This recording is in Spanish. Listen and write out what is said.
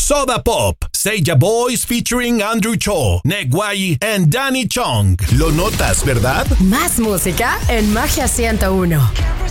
Soda Pop, Seiya Boys featuring Andrew Cho, Negway and Danny Chong. Lo notas, ¿verdad? Más música en Magia 101.